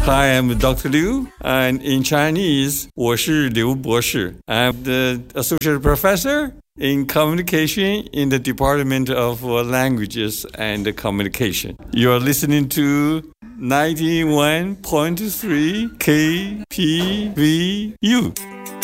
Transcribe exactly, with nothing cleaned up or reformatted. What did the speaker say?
Hi, I'm Doctor Liu, and in Chinese, 我是刘博士. I'm the associate professor in communication in the Department of Languages and Communication. You're listening to ninety-one point three K P V U.